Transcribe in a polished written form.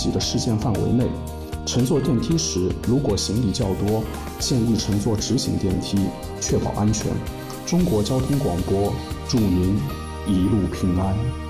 己的视线范围内。乘坐电梯时，如果行李较多，建议乘坐直行电梯，确保安全。中国交通广播，祝您一路平安。